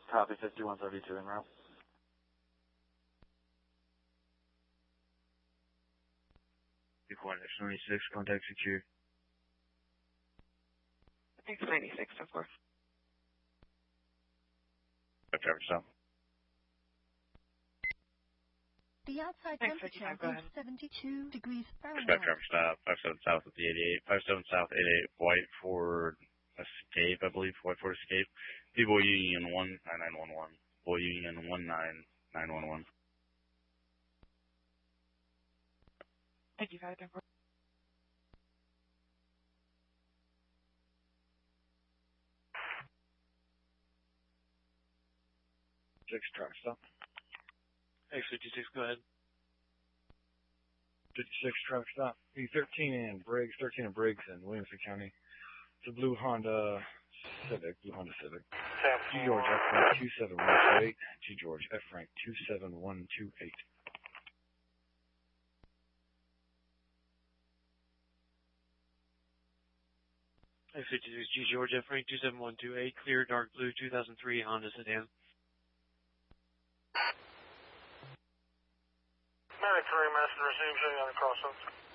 Copy 5172 en route. Equine 96, contact secure. X96, of course. Traffic stop. The outside temperature is 72 degrees Fahrenheit. Respect traffic stop, 57 south at the 88, 57 south 88, White Ford Escape, I believe, White Ford Escape. People Union 19911, Boy Union 19911. Thank you, Father. Six traffic stop. X56, go ahead. 56 traffic stop. E13 in Briggs, 13 in Briggs in Williamson County. It's a blue Honda Civic, G George F Frank 27128, G George F Frank 27128. X56, G George F Frank 27128, clear dark blue 2003 Honda sedan. 93, Master, resume showing on the crossroads.